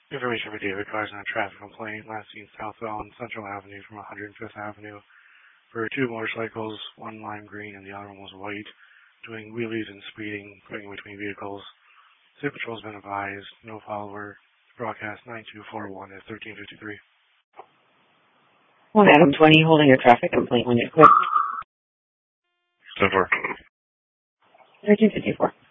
Information for David Carson on a traffic complaint last seen southbound Central Avenue from 105th Avenue for two motorcycles, one lime green and the other one was white, doing wheelies and speeding, going between vehicles. City Patrol has been advised, no follower. Broadcast 9241 at 1353. Well, Adam 20, holding your traffic complaint when you quit. 10-4. 1354.